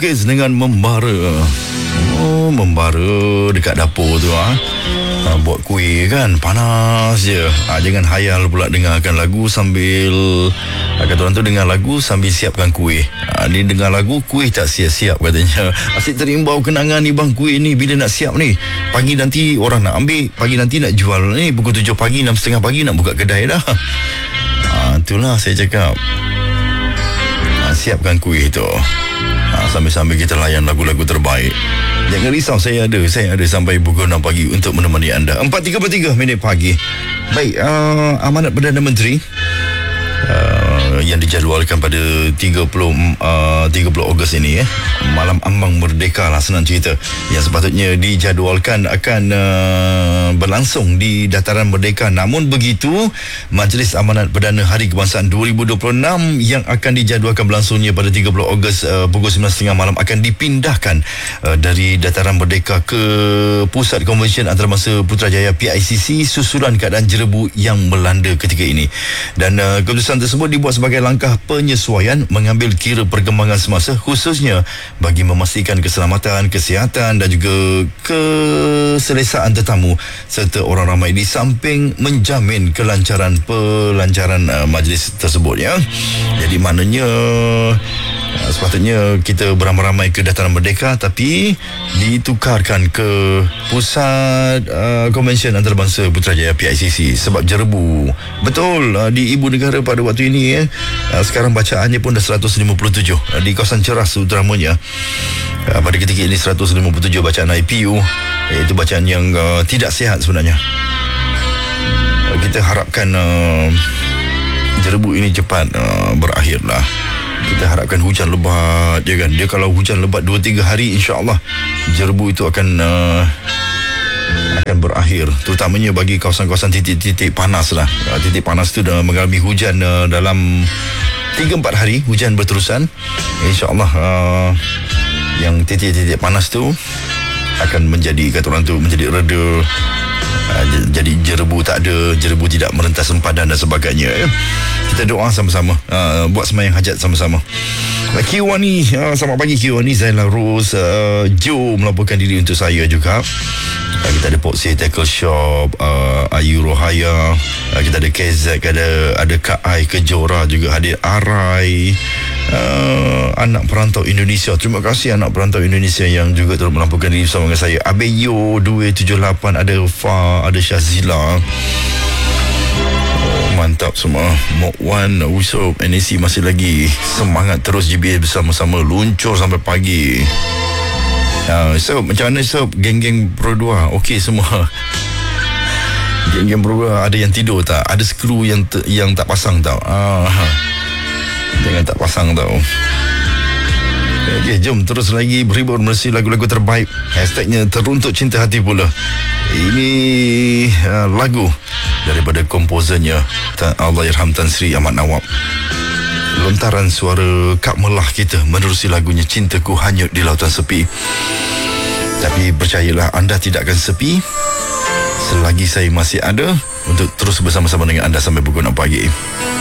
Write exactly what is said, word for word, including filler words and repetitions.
melukis dengan membara. Oh, membara dekat dapur tu ah. Ha, buat kuih kan, panas je. Ha, jangan hayal pula dengarkan lagu sambil ha, kata orang tu dengar lagu sambil siapkan kuih. Ha, dia dengar lagu, kuih tak siap-siap katanya. Asyik terimbau kenangan ni bang, kuih ni bila nak siap ni. Pagi nanti orang nak ambil, pagi nanti nak jual ni. Pukul tujuh pagi, enam tiga puluh pagi nak buka kedai dah. Ha, itulah saya cakap. Ha, siapkan kuih tu. Ha, sambil-sambil kita layan lagu-lagu terbaik. Jangan risau, saya ada Saya ada sampai pukul enam pagi untuk menemani anda. Empat tiga puluh tiga minit pagi. Baik, uh, amanat Perdana Menteri uh, yang dijadualkan pada tiga puluh, uh, tiga puluh Ogos ini eh. Malam ambang merdeka lah senang cerita. Yang sepatutnya dijadualkan akan uh, berlangsung di Dataran Merdeka. Namun begitu, Majlis Amanat Perdana Hari Kebangsaan dua ribu dua puluh enam yang akan dijadualkan berlangsungnya pada tiga puluh Ogos uh, pukul sembilan tiga puluh malam akan dipindahkan uh, dari Dataran Merdeka ke Pusat Konvensyen Antarabangsa Putrajaya P I C C susulan keadaan jerebu yang melanda ketika ini. Dan uh, keputusan tersebut dibuat sebagai langkah penyesuaian mengambil kira perkembangan semasa, khususnya bagi memastikan keselamatan, kesihatan dan juga keselesaan tetamu serta orang ramai, di samping menjamin kelancaran pelancaran uh, majlis tersebut ya. Jadi maknanya uh, sepatutnya kita beramai-ramai ke Dataran Merdeka tapi ditukarkan ke Pusat uh, Konvensyen Antarabangsa Putrajaya P I C C sebab jerebu. Betul, uh, di ibu negara pada waktu ini eh, uh, sekarang bacaannya pun dah seratus lima puluh tujuh uh, di kawasan Ceras terutamanya. Uh, pada ketika ini seratus lima puluh tujuh bacaan I P U, iaitu bacaan yang uh, tidak sihat sebenarnya. Uh, kita harapkan uh, jerebu ini cepat uh, berakhirlah. Kita harapkan hujan lebat je kan. Dia kalau hujan lebat dua tiga hari, insya-Allah jerebu itu akan uh, akan berakhir, terutamanya bagi kawasan-kawasan titik-titik panas lah. Uh, titik panas tu dah mengalami hujan uh, dalam tiga empat hari, hujan berterusan. InsyaAllah uh, yang titik-titik panas tu akan menjadi, kata orang tu, menjadi reda. Uh, jadi jerebu tak ada, jerebu tidak merentas sempadan dan sebagainya. Kita doa sama-sama, uh, buat sembahyang hajat sama-sama. Kiwani, uh, selamat pagi Kiwani. Zainal Rose, uh, Joe melaporkan diri untuk saya juga. Uh, kita ada Pok Seh Tackle Shop, uh, Ayu Rohaya, uh, kita ada K Z, ada ada Kak Ai Kejora juga hadir, Arai, uh, anak perantau Indonesia. Terima kasih anak perantau Indonesia yang juga turut melaporkan diri bersama dengan saya. Abeyo dua tujuh lapan, ada Fa, ada Syazila. Mantap semua. Mok Wan, Usop, N A C masih lagi semangat terus G B A bersama-sama luncur sampai pagi. Uh, so macam mana Sob? Geng-geng Pro dua okey semua? Geng-geng Pro dua ada yang tidur tak? Ada skru yang te- yang tak pasang tau. Ah, jangan tak pasang tau. Okey, jom terus lagi berhibur meresi lagu-lagu terbaik. Hashtagnya Teruntuk Cinta Hati pula. Ini uh, lagu daripada komposernya Allahyarham Tan Sri Ahmad Nawab. Lontaran suara Kak Melah kita menerusi lagunya Cintaku Hanyut di Lautan Sepi. Tapi percayalah, anda tidak akan sepi selagi saya masih ada untuk terus bersama-sama dengan anda sampai pukul enam pagi.